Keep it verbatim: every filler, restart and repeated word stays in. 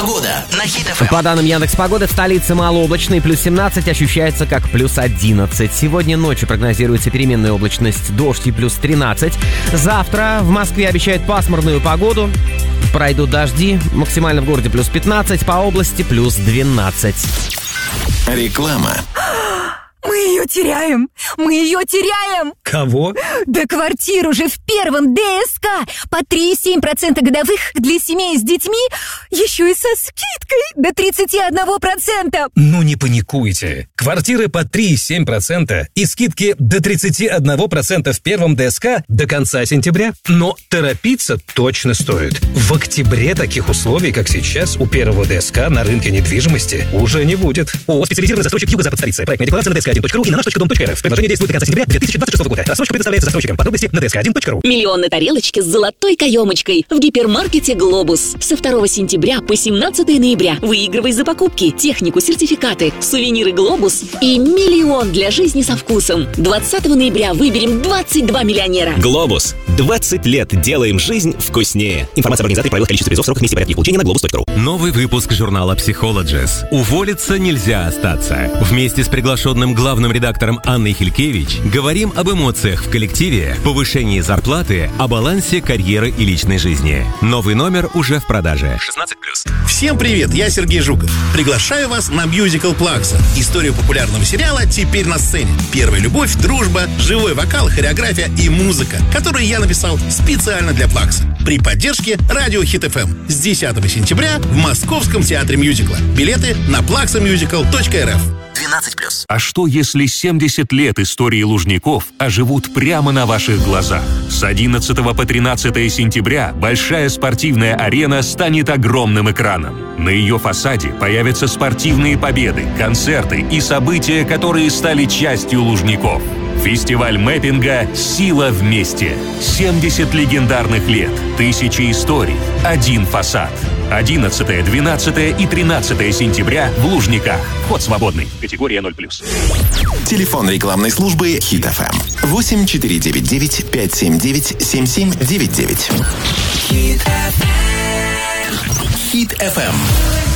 Погода на Хит эф эм. По данным Яндекс.Погоды, в столице малооблачно и плюс семнадцать, ощущается как плюс одиннадцать. Сегодня ночью прогнозируется переменная облачность, дождь и плюс тринадцать. Завтра в Москве обещают пасмурную погоду. Пройдут дожди, максимально в городе плюс пятнадцать, по области плюс двенадцать. Реклама. Мы ее теряем! Мы ее теряем! Кого? Да квартиру же в первом ДСК! По три и семь десятых процента годовых для семей с детьми, еще и со скидкой до тридцать один процент! Ну не паникуйте. Квартиры по три и семь десятых процента и скидки до тридцать один процент в первом ДСК до конца сентября. Но торопиться точно стоит. В октябре таких условий, как сейчас, у первого ДСК на рынке недвижимости уже не будет. ООО «Специализированный застройщик Юго-Запад столицы». Проектная декларация на дэ эс ка один точка ру и на наш точка дом точка эр эф. Предложение действует до конца сентября две тысячи двадцать шестого года. Рассрочка предоставляется застройщикам. Подробности на дэ эс ка один точка ру. Миллионы тарелочки с золотой каемочкой в гипермаркете «Глобус». Со второго сентября по семнадцатое ноября выигрывай за покупки технику, сертификаты, сувениры «Глобус» и миллион для жизни со вкусом. двадцатого ноября выберем двадцать два миллионера. «Глобус». двадцать лет делаем жизнь вкуснее. Информация об организации, правилах, количестве призов, сроках, месте порядке получения на глобус точка ру. Новый выпуск журнала «Psychologist». Уволиться нельзя остаться. Вместе с приглашенным главным редактором Анной Хилькевич говорим об эмоциях в коллективе, повышении зарплаты, о балансе карьеры и личной жизни. Новый номер уже в продаже. шестнадцать плюс. Всем привет, я Сергей Жуков. Приглашаю вас на мюзикл «Плакса». Историю популярного сериала теперь на сцене. Первая любовь, дружба, живой вокал, хореография и музыка, которую я написал специально для «Плакса». При поддержке радио Хит эф эм. С десятого сентября в Московском театре мюзикла. Билеты на плакса мюзикл точка эр эф. двенадцать плюс. А что, если семьдесят лет истории Лужников оживут прямо на ваших глазах? С одиннадцатого по тринадцатое сентября большая спортивная арена станет огромным экраном. На ее фасаде появятся спортивные победы, концерты и события, которые стали частью Лужников. Фестиваль мэппинга «Сила вместе». семьдесят легендарных лет, тысячи историй, один фасад. одиннадцатое, двенадцатое и тринадцатое сентября в Лужниках. Вход свободный. Категория ноль плюс. Телефон рекламной службы Хит эф эм. восемь четыре девять девять пять семь девять семь семь девять девять. Хит эф эм. Хит эф эм.